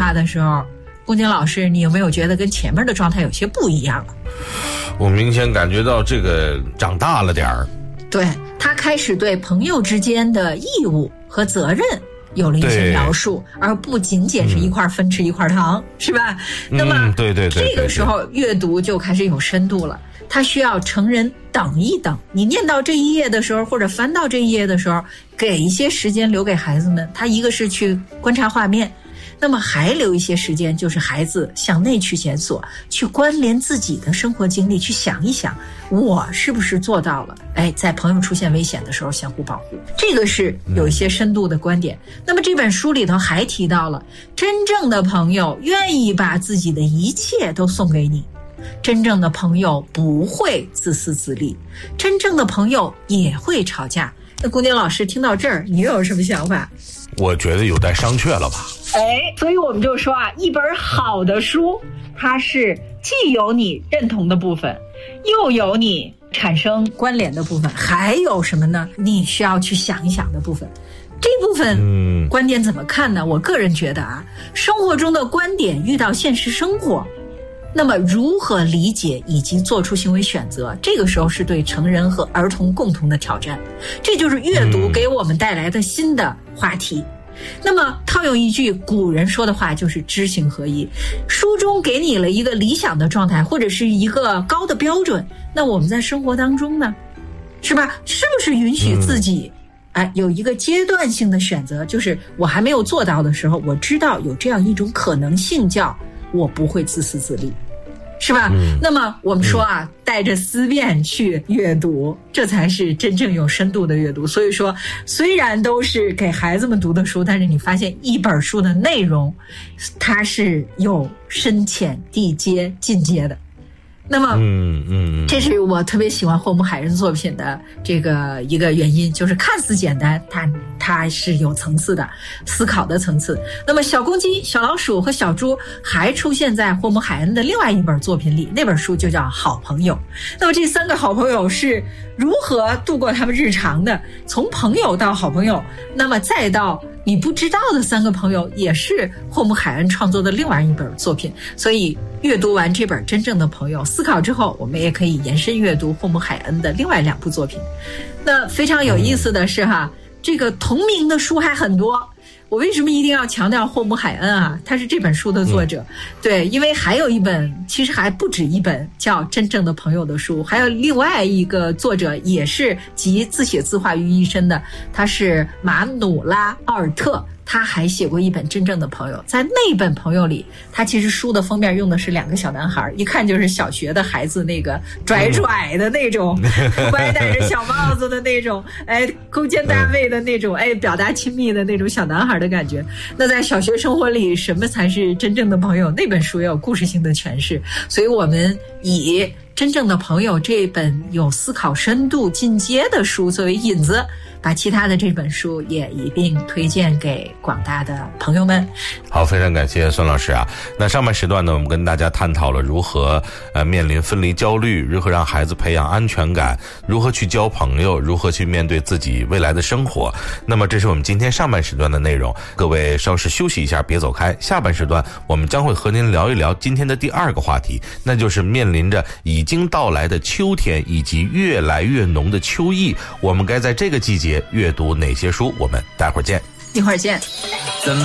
话的时候，龚金老师，你有没有觉得跟前面的状态有些不一样了？ 我明显感觉到这个长大了点儿。 对，他开始对朋友之间的义务和责任有了一些描述，而不仅仅是一块分吃一块糖，是吧？那么， 对， 这个时候阅读就开始有深度了。他需要成人等一等，你念到这一页的时候，或者翻到这一页的时候，给一些时间留给孩子们。他一个是去观察画面，那么还留一些时间，就是孩子向内去检索，去关联自己的生活经历，去想一想，我是不是做到了？在朋友出现危险的时候相互保护，这个是有一些深度的观点。那么这本书里头还提到了，真正的朋友愿意把自己的一切都送给你。真正的朋友不会自私自利，真正的朋友也会吵架。那龚金老师听到这儿，你又有什么想法？ 我觉得有待商榷了吧。 所以我们就说啊，一本好的书，它是既有你认同的部分，又有你产生关联的部分，还有什么呢？你需要去想一想的部分。这部分观点怎么看呢？我个人觉得啊，生活中的观点遇到现实生活，那么如何理解以及做出行为选择，这个时候是对成人和儿童共同的挑战。这就是阅读给我们带来的新的话题。那么套用一句古人说的话，就是知行合一。书中给你了一个理想的状态，或者是一个高的标准，那我们在生活当中呢，是吧？是不是允许自己有一个阶段性的选择，就是我还没有做到的时候，我知道有这样一种可能性，叫我不会自私自利，是吧？那么我们说啊，带着思辨去阅读，这才是真正有深度的阅读。所以说，虽然都是给孩子们读的书，但是你发现一本书的内容，它是有深浅、地阶、进阶的。那么，这是我特别喜欢霍姆海恩作品的这个一个原因，就是看似简单，它是有层次的，思考的层次。那么小公鸡、小老鼠和小猪还出现在霍姆海恩的另外一本作品里，那本书就叫《好朋友》。那么这三个好朋友是如何度过他们日常的？从朋友到好朋友，那么再到你不知道的三个朋友，也是霍姆海恩创作的另外一本作品。所以阅读完这本《真正的朋友》，思考之后，我们也可以延伸阅读霍姆海恩的另外两部作品。那非常有意思的是这个同名的书还很多。我为什么一定要强调霍姆海恩啊？他是这本书的作者。对，因为还有一本，其实还不止一本叫《真正的朋友》的书，还有另外一个作者也是集自写自话于一身的，他是马努拉·奥尔特。他还写过一本《真正的朋友》，在那本朋友里，他其实书的封面用的是两个小男孩，一看就是小学的孩子，那个拽拽的那种，歪戴着小帽子的那种，勾肩搭背的那种，表达亲密的那种小男孩的感觉。那在小学生活里，什么才是真正的朋友？那本书也有故事性的诠释，所以我们以真正的朋友这本有思考深度进阶的书作为引子，把其他的这本书也一并推荐给广大的朋友们。 好，非常感谢孙老师啊。那上半时段呢，我们跟大家探讨了如何面临分离焦虑，如何让孩子培养安全感，如何去交朋友，如何去面对自己未来的生活。那么这是我们今天上半时段的内容，各位稍事休息一下，别走开。下半时段我们将会和您聊一聊今天的第二个话题，那就是面临着已经到来的秋天以及越来越浓的秋意，我们该在这个季节阅读哪些书？我们待会儿见。 一会儿见。